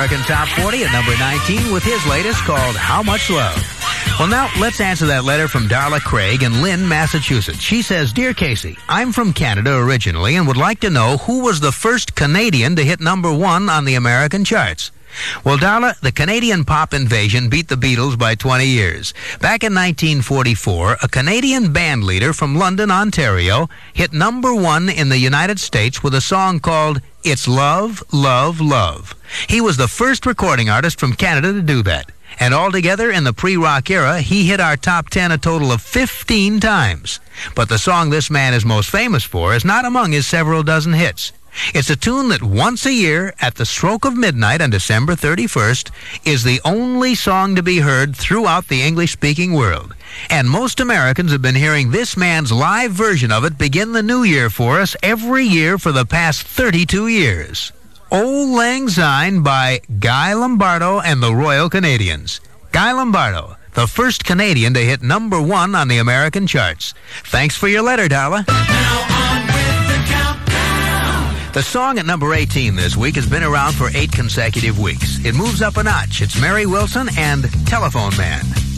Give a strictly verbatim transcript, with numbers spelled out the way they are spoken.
American Top forty at number nineteen with his latest called How Much Love. Well, now let's answer that letter from Darla Craig in Lynn, Massachusetts. She says, Dear Casey, I'm from Canada originally and would like to know who was the first Canadian to hit number one on the American charts. Well, Darla, the Canadian pop invasion beat the Beatles by twenty years. Back in nineteen forty-four, a Canadian band leader from London, Ontario, hit number one in the United States with a song called It's Love, Love, Love. He was the first recording artist from Canada to do that. And altogether, in the pre-rock era, he hit our top ten a total of fifteen times. But the song this man is most famous for is not among his several dozen hits. It's a tune that once a year, at the stroke of midnight on December thirty-first, is the only song to be heard throughout the English-speaking world. And most Americans have been hearing this man's live version of it begin the new year for us every year for the past thirty-two years. Auld Lang Syne by Guy Lombardo and the Royal Canadians. Guy Lombardo, the first Canadian to hit number one on the American charts. Thanks for your letter, Darla. Now on with the countdown. The song at number eighteen this week has been around for eight consecutive weeks. It moves up a notch. It's Mary Wilson and Telephone Man.